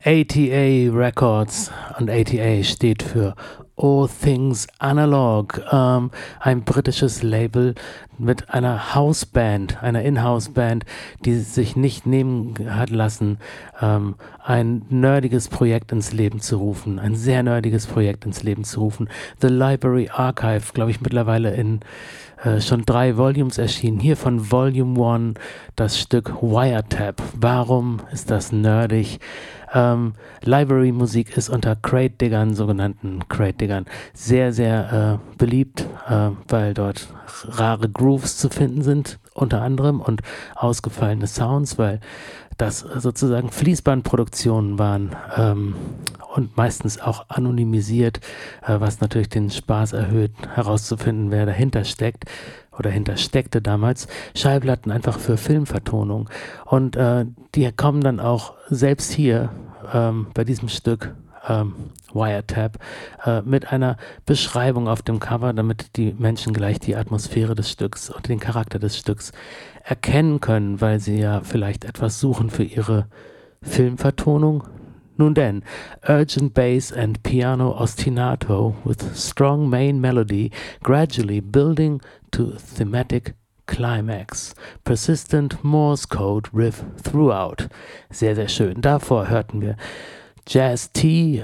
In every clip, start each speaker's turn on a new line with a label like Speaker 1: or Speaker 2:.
Speaker 1: ATA Records, und ATA steht für All Things Analog, ein britisches Label mit einer Houseband, einer In-House-Band, die sich nicht nehmen hat lassen, ein nerdiges Projekt ins Leben zu rufen, ein sehr nerdiges Projekt ins Leben zu rufen. The Library Archive, glaube ich, mittlerweile in schon 3 Volumes erschienen. Hier von Volume 1 das Stück Wiretap. Warum ist das nerdig? Library-Musik ist unter Crate-Diggern, sogenannten Crate-Diggern, sehr, sehr beliebt, weil dort rare Grooves zu finden sind, unter anderem, und ausgefallene Sounds, weil das sozusagen Fließbandproduktionen waren und meistens auch anonymisiert, was natürlich den Spaß erhöht, herauszufinden, wer dahinter steckt oder hintersteckte damals. Schallplatten einfach für Filmvertonung. Und die kommen dann auch selbst hier bei diesem Stück Wiretap mit einer Beschreibung auf dem Cover, damit die Menschen gleich die Atmosphäre des Stücks und den Charakter des Stücks erkennen können, weil sie ja vielleicht etwas suchen für ihre Filmvertonung. Nun denn, urgent bass and piano ostinato with strong main melody gradually building to thematic climax. Persistent Morse Code riff throughout. Sehr, sehr schön. Davor hörten wir Jazz T,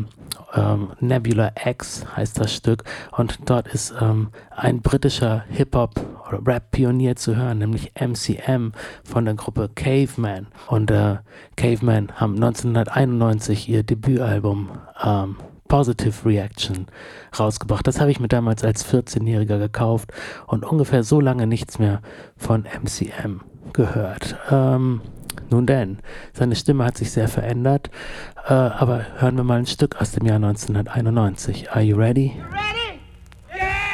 Speaker 1: Nebula X heißt das Stück, und dort ist ein britischer Hip-Hop- oder Rap-Pionier zu hören, nämlich MCM von der Gruppe Caveman. Und Caveman haben 1991 ihr Debütalbum Positive Reaction rausgebracht. Das habe ich mir damals als 14-Jähriger gekauft und ungefähr so lange nichts mehr von MCM gehört. Nun denn, seine Stimme hat sich sehr verändert, aber hören wir mal ein Stück aus dem Jahr 1991. Are you ready?